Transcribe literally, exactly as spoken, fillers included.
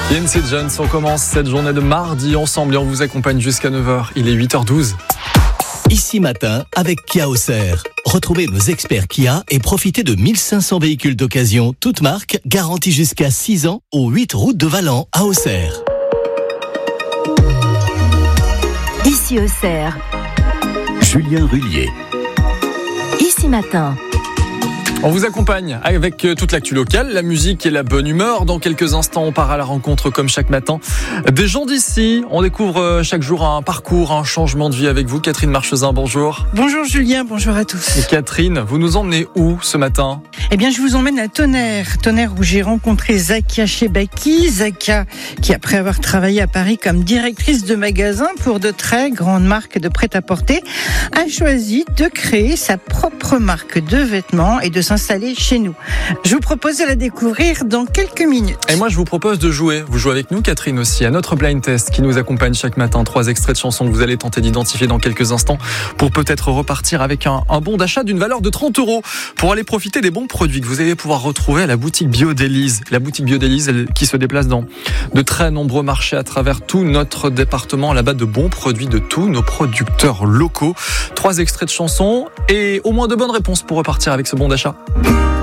Quincy Jones, on commence cette journée de mardi ensemble et on vous accompagne jusqu'à neuf heures. Il est huit heures douze. Ici matin avec Kia Auxerre. Retrouvez nos experts Kia et profitez de mille cinq cents véhicules d'occasion, toutes marques, garantis jusqu'à six ans, aux huit routes de Valent à Auxerre. Ici Auxerre. Julien Rullier. Ici matin. On vous accompagne avec toute l'actu locale, la musique et la bonne humeur. Dans quelques instants, on part à la rencontre, comme chaque matin, des gens d'ici. On découvre chaque jour un parcours, un changement de vie avec vous. Catherine Marchesin, bonjour. Bonjour Julien, bonjour à tous. Et Catherine, vous nous emmenez où ce matin ? Eh bien, je vous emmène à Tonnerre. Tonnerre où j'ai rencontré Zakia Chebaki. Zakia, qui après avoir travaillé à Paris comme directrice de magasin pour de très grandes marques de prêt-à-porter, a choisi de créer sa propre marque de vêtements et de s'installer chez nous. Je vous propose de la découvrir dans quelques minutes. Et moi, je vous propose de jouer. Vous jouez avec nous, Catherine, aussi, à notre blind test qui nous accompagne chaque matin. Trois extraits de chansons que vous allez tenter d'identifier dans quelques instants pour peut-être repartir avec un, un bon d'achat d'une valeur de trente euros pour aller profiter des bons produits que vous allez pouvoir retrouver à la boutique Bio d'Élise. La boutique Bio d'Élise, elle, qui se déplace dans de très nombreux marchés à travers tout notre département. Là-bas, de bons produits de tous nos producteurs locaux. Trois extraits de chansons et au moins deux bonnes réponses pour repartir avec ce bon d'achat.